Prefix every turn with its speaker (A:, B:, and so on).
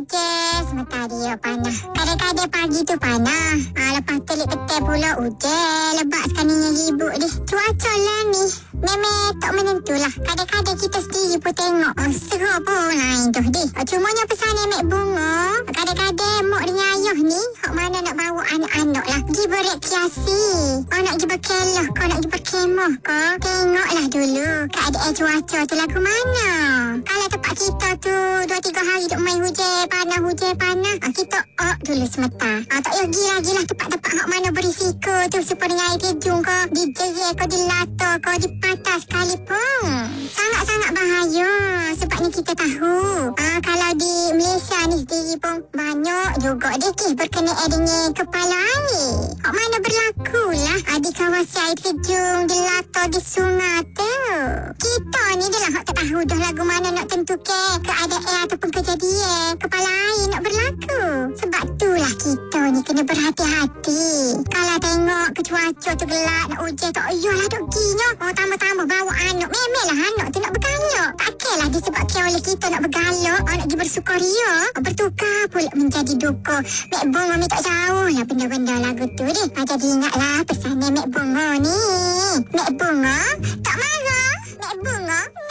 A: hujan, sebentar dia panah. Kadang-kadang pagi tu panah. Lepas telik petang pula hujan. Lebat sekarang ribut ni. Cuaca lah ni memang tak menentulah. Kadang-kadang kita sendiri pun tengok. Serap pun lain tu deh. Cumanya pesan Mek Bunga. Kadang-kadang mak dengan ayah ni hak mana nak bawa anak-anak lah. Pergi berekreasi. Nak pergi berkelah kau, nak pergi berkemah kau. Tengoklah dulu keadaan cuaca tu lagu mana. Kalau tempat kita tu 2-3 hari duk main hujan panah, kita dulu sebentar. Tak payah gila-gila tempat-tempat hak mana berisiko tu. Supaya dengan air terjun kau dijerit kau, dilata kau, dipatah sekalipun. Sangat-sangat bahaya. Sebabnya kita tahu kalau di Malaysia ni sendiri pun banyak juga kes berkenaan dengan kepala air. Hak mana berlaku lah di kawasan air terjun, dilata di sungai tu. Kita ni dah lah hak tak tahu dah lagu mana nak tentukan keadaan ataupun kejadian kepala air nak berlaku. Sebab itulah kita ni kena berhati-hati. Kalau tengok cuaca tu gelap nak hujan, tak payahlah duk ginya. Tambah-tambah bawa anak. Memanglah anak tu nak bergalak. Takkanlah disebabkan oleh kita nak bergalak, nak pergi bersukaria, bertukar pula menjadi duka. Mek Bunga ni tak jauh lah benda-benda lagu tu deh. Jadi ingatlah pesanan Mek Bunga ni. Mek Bunga tak marah. Mek Bunga